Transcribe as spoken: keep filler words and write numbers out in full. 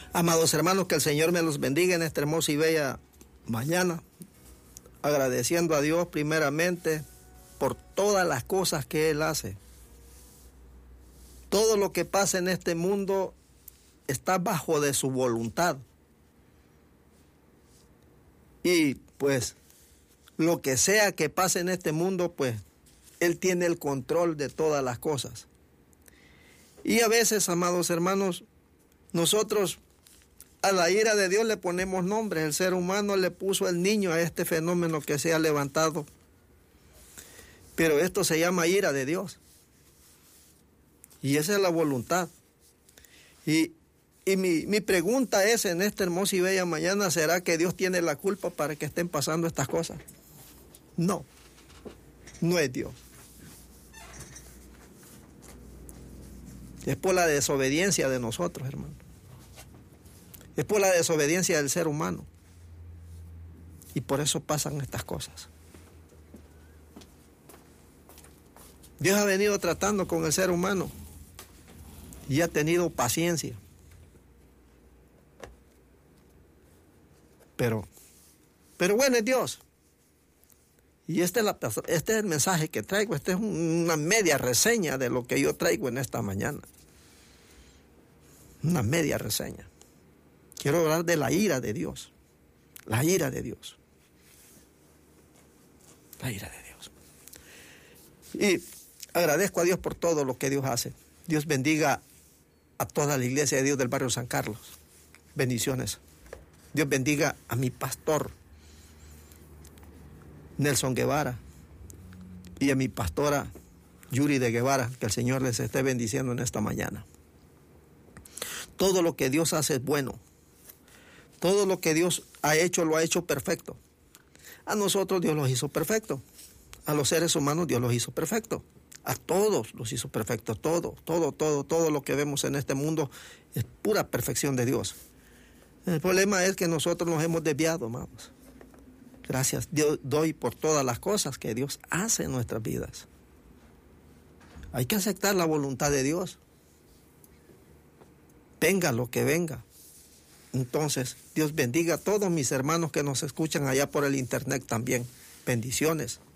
Amados hermanos, que el Señor me los bendiga en esta hermosa y bella mañana, agradeciendo a Dios primeramente por todas las cosas que Él hace. Todo lo que pasa en este mundo está bajo de su voluntad. Y pues lo que sea que pase en este mundo, pues Él tiene el control de todas las cosas. Y a veces, amados hermanos, nosotros a la ira de Dios le ponemos nombre. El ser humano le puso el niño a este fenómeno que se ha levantado. Pero esto se llama ira de Dios. Y esa es la voluntad. Y, y mi, mi pregunta es en esta hermosa y bella mañana, ¿será que Dios tiene la culpa para que estén pasando estas cosas? No, no es Dios. Es por la desobediencia de nosotros, hermano. Es por la desobediencia del ser humano. Y por eso pasan estas cosas. Dios ha venido tratando con el ser humano y ha tenido paciencia. Pero, pero bueno es Dios. Y este es, la, este es el mensaje que traigo. Esta es una media reseña de lo que yo traigo en esta mañana. Una media reseña. Quiero hablar de la ira de Dios. La ira de Dios. La ira de Dios. Y agradezco a Dios por todo lo que Dios hace. Dios bendiga a toda la iglesia de Dios del barrio San Carlos. Bendiciones. Dios bendiga a mi pastor Nelson Guevara y a mi pastora Yuri de Guevara. Que el Señor les esté bendiciendo en esta mañana. Todo lo que Dios hace es bueno. Todo lo que Dios ha hecho, lo ha hecho perfecto. A nosotros Dios los hizo perfecto. A los seres humanos Dios los hizo perfecto. A todos los hizo perfecto. Todo, todo, todo, todo lo que vemos en este mundo es pura perfección de Dios. El problema es que nosotros nos hemos desviado, amados. Gracias Dios doy por todas las cosas que Dios hace en nuestras vidas. Hay que aceptar la voluntad de Dios. Venga lo que venga. Entonces, Dios bendiga a todos mis hermanos que nos escuchan allá por el internet también. Bendiciones.